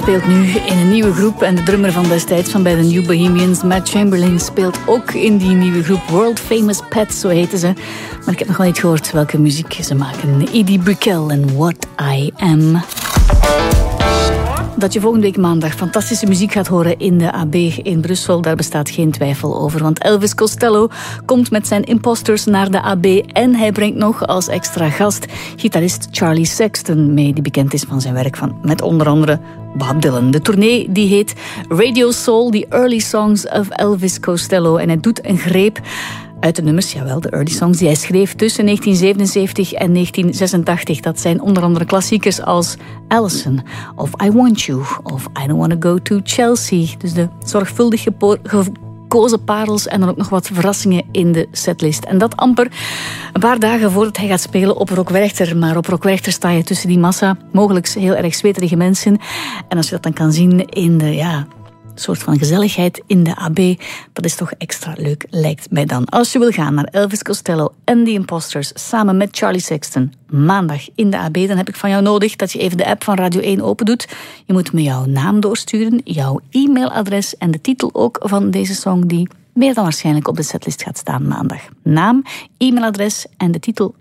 speelt nu in een nieuwe groep en de drummer van destijds van bij de New Bohemians, Matt Chamberlain, speelt ook in die nieuwe groep. World Famous Pets, zo heten ze. Maar ik heb nog wel niet gehoord welke muziek ze maken. Edie Brickell en What I Am. Dat je volgende week maandag fantastische muziek gaat horen in de AB in Brussel, daar bestaat geen twijfel over. Want Elvis Costello komt met zijn Imposters naar de AB en hij brengt nog als extra gast gitarist Charlie Sexton mee, die bekend is van zijn werk met onder andere Bob Dylan. De tournee die heet Radio Soul, The Early Songs of Elvis Costello. En hij doet een greep uit de nummers, jawel, de early songs die hij schreef tussen 1977 en 1986. Dat zijn onder andere klassiekers als Allison, of I Want You, of I Don't Want to Go to Chelsea. Dus de zorgvuldig gekozen parels en dan ook nog wat verrassingen in de setlist. En dat amper een paar dagen voordat hij gaat spelen op Rock Werchter. Maar op Rock Werchter sta je tussen die massa, mogelijk heel erg zweterige mensen. En als je dat dan kan zien in de, soort van gezelligheid in de AB, dat is toch extra leuk, lijkt mij dan. Als je wil gaan naar Elvis Costello en The Imposters samen met Charlie Sexton maandag in de AB, dan heb ik van jou nodig dat je even de app van Radio 1 open doet. Je moet me jouw naam doorsturen, jouw e-mailadres en de titel ook van deze song die meer dan waarschijnlijk op de setlist gaat staan maandag. Naam, e-mailadres en de titel